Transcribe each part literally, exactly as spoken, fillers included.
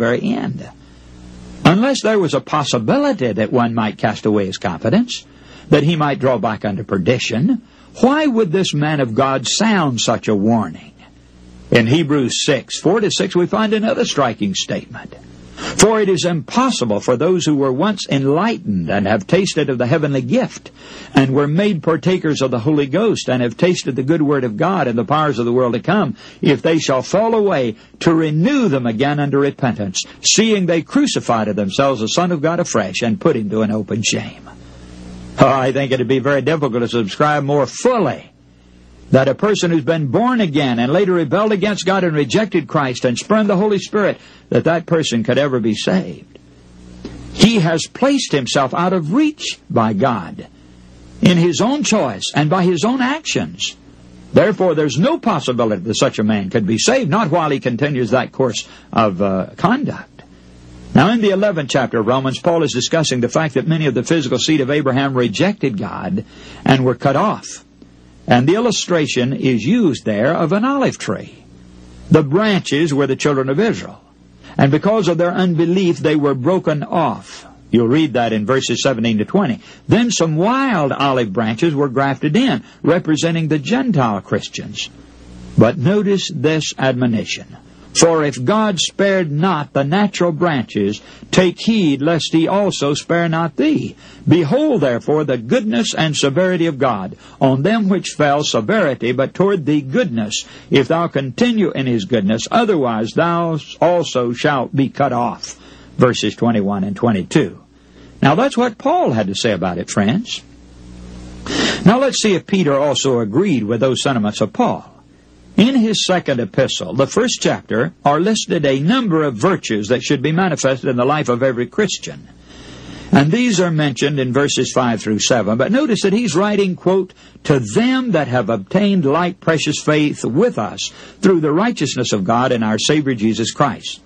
very end. Unless there was a possibility that one might cast away his confidence, that he might draw back unto perdition, why would this man of God sound such a warning? In Hebrews six, four to six, we find another striking statement. For it is impossible for those who were once enlightened and have tasted of the heavenly gift and were made partakers of the Holy Ghost and have tasted the good word of God and the powers of the world to come, if they shall fall away, to renew them again unto repentance, seeing they crucify to themselves the Son of God afresh and put him to an open shame. Oh, I think it would be very difficult to subscribe more fully that a person who's been born again and later rebelled against God and rejected Christ and spurned the Holy Spirit, that that person could ever be saved. He has placed himself out of reach by God in his own choice and by his own actions. Therefore, there's no possibility that such a man could be saved, not while he continues that course of uh, conduct. Now, in the eleventh chapter of Romans, Paul is discussing the fact that many of the physical seed of Abraham rejected God and were cut off. And the illustration is used there of an olive tree. The branches were the children of Israel. And because of their unbelief, they were broken off. You'll read that in verses seventeen to twenty. Then some wild olive branches were grafted in, representing the Gentile Christians. But notice this admonition. For if God spared not the natural branches, take heed lest he also spare not thee. Behold, therefore, the goodness and severity of God. On them which fell severity, but toward thee goodness, if thou continue in his goodness, otherwise thou also shalt be cut off. Verses twenty-one and twenty-two. Now that's what Paul had to say about it, friends. Now let's see if Peter also agreed with those sentiments of Paul. In his second epistle, the first chapter, are listed a number of virtues that should be manifested in the life of every Christian. And these are mentioned in verses five through seven. But notice that he's writing, quote, to them that have obtained like precious faith with us through the righteousness of God and our Savior Jesus Christ.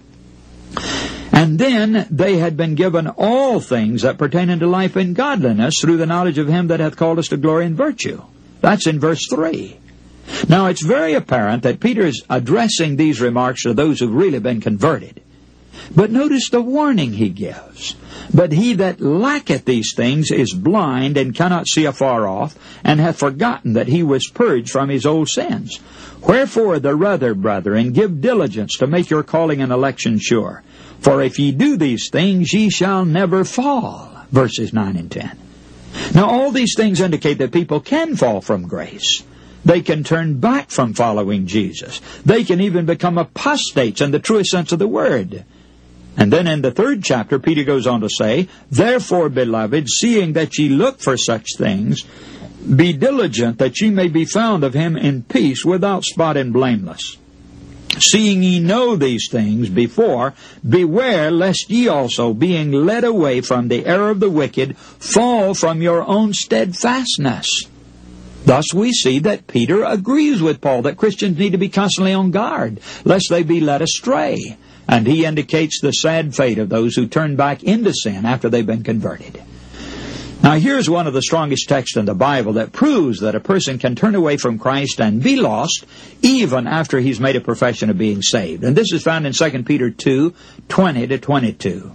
And then they had been given all things that pertain unto life and godliness through the knowledge of him that hath called us to glory and virtue. That's in verse three. Now, it's very apparent that Peter is addressing these remarks to those who've really been converted. But notice the warning he gives. But he that lacketh these things is blind and cannot see afar off, and hath forgotten that he was purged from his old sins. Wherefore the rather, brethren, give diligence to make your calling and election sure. For if ye do these things, ye shall never fall. Verses nine and ten. Now, all these things indicate that people can fall from grace. They can turn back from following Jesus. They can even become apostates in the truest sense of the word. And then in the third chapter, Peter goes on to say, therefore, beloved, seeing that ye look for such things, be diligent that ye may be found of him in peace, without spot and blameless. Seeing ye know these things before, beware lest ye also, being led away from the error of the wicked, fall from your own steadfastness. Thus we see that Peter agrees with Paul that Christians need to be constantly on guard, lest they be led astray. And he indicates the sad fate of those who turn back into sin after they've been converted. Now here's one of the strongest texts in the Bible that proves that a person can turn away from Christ and be lost even after he's made a profession of being saved. And this is found in Second Peter two, twenty to twenty-two.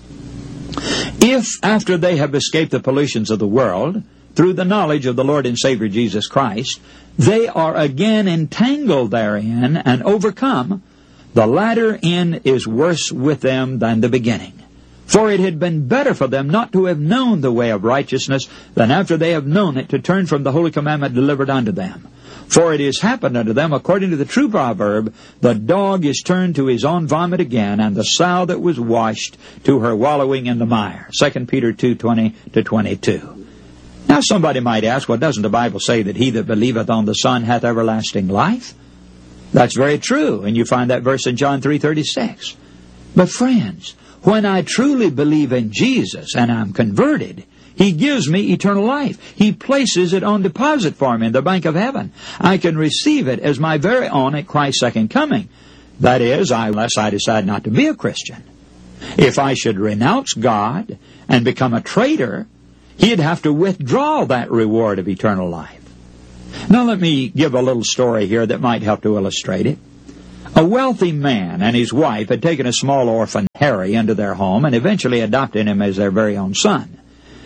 If after they have escaped the pollutions of the world, through the knowledge of the Lord and Savior Jesus Christ, they are again entangled therein and overcome, the latter end is worse with them than the beginning. For it had been better for them not to have known the way of righteousness than after they have known it to turn from the holy commandment delivered unto them. For it is happened unto them, according to the true proverb, the dog is turned to his own vomit again, and the sow that was washed to her wallowing in the mire. Second Peter two, twenty to twenty-two. Now somebody might ask, well, doesn't the Bible say that he that believeth on the Son hath everlasting life? That's very true, and you find that verse in John three thirty-six. But friends, when I truly believe in Jesus and I'm converted, he gives me eternal life. He places it on deposit for me in the bank of heaven. I can receive it as my very own at Christ's second coming. That is, unless I decide not to be a Christian. If I should renounce God and become a traitor, he'd have to withdraw that reward of eternal life. Now let me give a little story here that might help to illustrate it. A wealthy man and his wife had taken a small orphan, Harry, into their home and eventually adopted him as their very own son.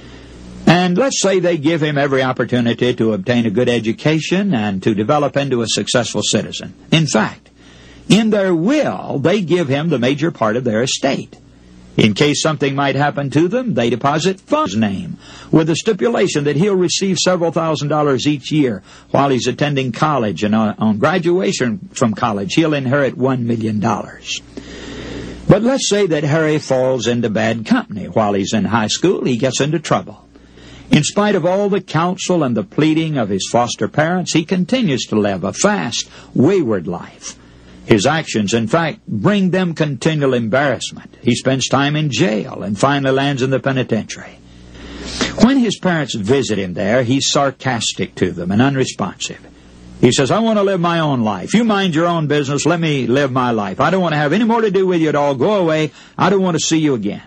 And let's say they give him every opportunity to obtain a good education and to develop into a successful citizen. In fact, in their will, they give him the major part of their estate. In case something might happen to them, they deposit funds in his name, with the stipulation that he'll receive several thousand dollars each year while he's attending college, and on, on graduation from college, he'll inherit one million dollars. But let's say that Harry falls into bad company. While he's in high school, he gets into trouble. In spite of all the counsel and the pleading of his foster parents, he continues to live a fast, wayward life. His actions, in fact, bring them continual embarrassment. He spends time in jail and finally lands in the penitentiary. When his parents visit him there, he's sarcastic to them and unresponsive. He says, I want to live my own life. You mind your own business. Let me live my life. I don't want to have any more to do with you at all. Go away. I don't want to see you again.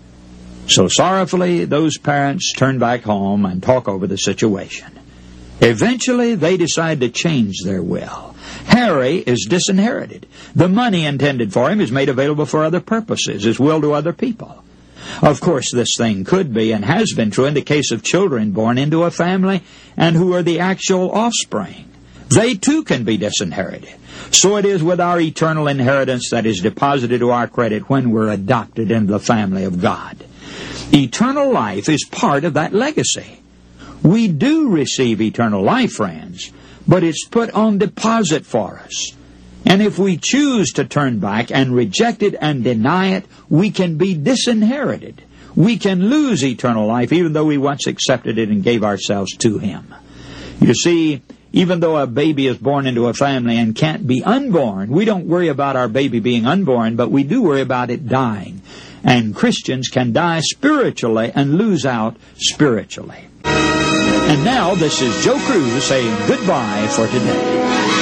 So sorrowfully, those parents turn back home and talk over the situation. Eventually, they decide to change their will. Harry is disinherited. The money intended for him is made available for other purposes, his will to other people. Of course, this thing could be and has been true in the case of children born into a family and who are the actual offspring. They too can be disinherited. So it is with our eternal inheritance that is deposited to our credit when we're adopted into the family of God. Eternal life is part of that legacy. We do receive eternal life, friends, but it's put on deposit for us. And if we choose to turn back and reject it and deny it, we can be disinherited. We can lose eternal life even though we once accepted it and gave ourselves to Him. You see, even though a baby is born into a family and can't be unborn, we don't worry about our baby being unborn, but we do worry about it dying. And Christians can die spiritually and lose out spiritually. And now, this is Joe Cruz saying goodbye for today.